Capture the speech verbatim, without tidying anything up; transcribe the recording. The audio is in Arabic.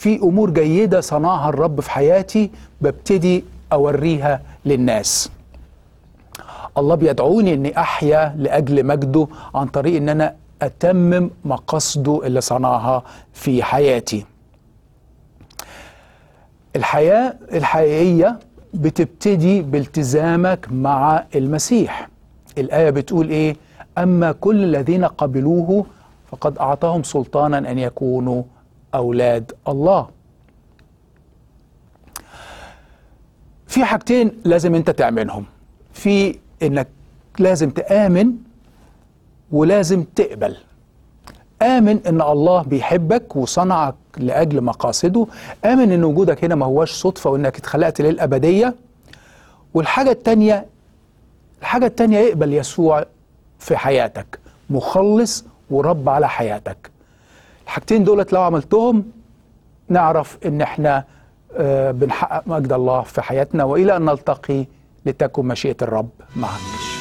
في أمور جيدة صنعها الرب في حياتي ببتدي أوريها للناس. الله بيدعوني أني أحيا لأجل مجده عن طريق أن أنا أتمم مقاصده اللي صنعها في حياتي. الحياة الحقيقية بتبتدي بالتزامك مع المسيح. الآية بتقول إيه؟ أما كل الذين قبلوه فقد أعطاهم سلطانا أن يكونوا أولاد الله. في حاجتين لازم أنت تعملهم، في إنك لازم تآمن ولازم تقبل. آمن إن الله بيحبك وصنعك لأجل مقاصده، آمن إن وجودك هنا ما هوش صدفة وإنك اتخلقت للأبدية. والحاجة التانية الحاجة التانية اقبل يسوع في حياتك مخلص ورب على حياتك. الحاجتين دولت لو عملتهم نعرف إن احنا آه بنحقق مجد الله في حياتنا. وإلى أن نلتقي لتكن مشيئة الرب معك.